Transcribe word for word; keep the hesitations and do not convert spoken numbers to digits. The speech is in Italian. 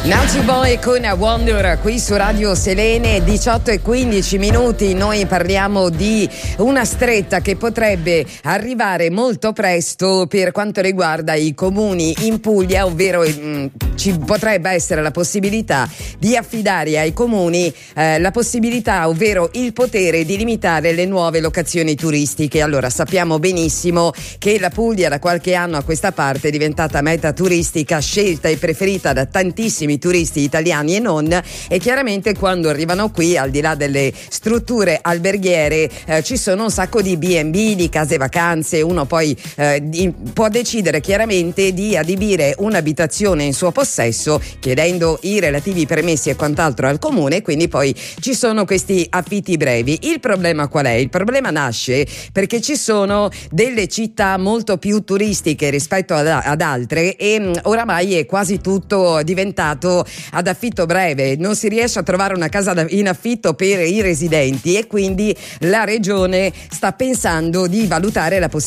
Nazi Boy con Wonder qui su Radio Selene, diciotto e quindici minuti. Noi parliamo di una stretta che potrebbe arrivare molto presto per quanto riguarda i comuni in Puglia, ovvero mh, ci potrebbe essere la possibilità di affidare ai comuni eh, la possibilità, ovvero il potere di limitare le nuove locazioni turistiche. Allora, sappiamo benissimo che la Puglia da qualche anno a questa parte è diventata meta turistica scelta e preferita da tantissimi turisti italiani e non, e chiaramente quando arrivano qui, al di là delle strutture alberghiere, eh, ci sono un sacco di bi e bi, di case vacanze. Uno poi eh, di, può decidere chiaramente di adibire un'abitazione in suo possesso chiedendo i relativi permessi e quant'altro al comune, quindi poi ci sono questi affitti brevi. Il problema qual è? Il problema nasce perché ci sono delle città molto più turistiche rispetto ad, ad altre e mh, oramai è quasi tutto diventato ad affitto breve, non si riesce a trovare una casa in affitto per i residenti e quindi la regione sta pensando di valutare la possibilità